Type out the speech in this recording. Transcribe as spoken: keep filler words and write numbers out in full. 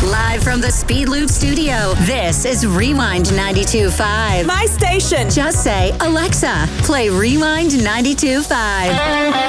Live from the Speed Loop studio, this is Rewind ninety-two point five. My station. Just say, Alexa, play Rewind ninety-two point five.